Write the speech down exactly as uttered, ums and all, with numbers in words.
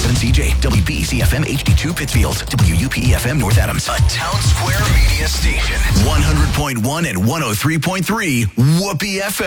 seven C J, W P E C F M H D two Pittsfield, W U P E F M North Adams. A Town Square media station. one hundred point one and one oh three point three Whoopee F M.